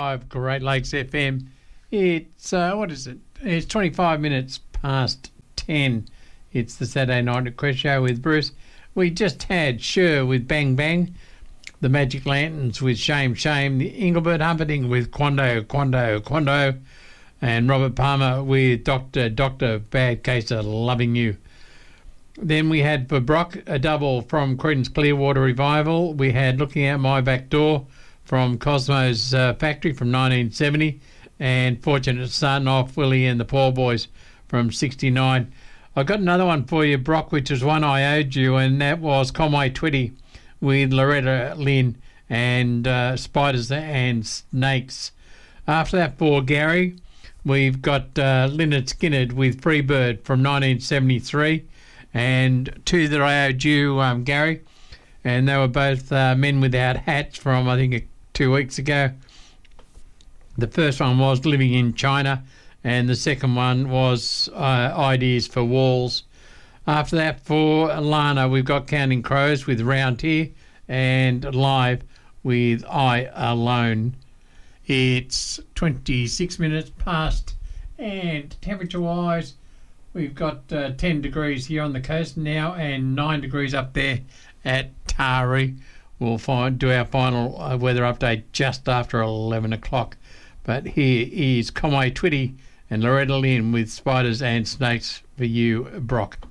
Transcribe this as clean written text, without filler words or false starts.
105 Great Lakes FM. It's, what is it? It's 25 minutes past 10. It's the Saturday Night Request Show with Bruce. We just had Sure with Bang Bang, the Magic Lanterns with Shame Shame, the Engelbert Humperdinck with Quando Quando Quando, and Robert Palmer with Doctor Bad Case of Loving You. Then we had for Brock a double from Creedence Clearwater Revival. We had Looking Out My Back Door from Cosmo's Factory from 1970, and Fortunate Son off Willie and the Poor Boys from 69. I got another one for you, Brock, which is one I owed you, and that was Conway Twitty with Loretta Lynn and Spiders and Snakes. After that, for Gary, we've got Lynyrd Skynyrd with Freebird from 1973, and two that I owed you, Gary, and they were both Men Without Hats from, I think, 2 weeks ago. The first one was Living in China, and the second one was Ideas for Walls. After that, for Lana, we've got Counting Crows with Round Here, and Live with I Alone. It's 26 minutes past, and temperature-wise, we've got 10 degrees here on the coast now, and 9 degrees up there at Taree. We'll do our final weather update just after 11 o'clock. But here is Conway Twitty and Loretta Lynn with Spiders and Snakes for you, Brock.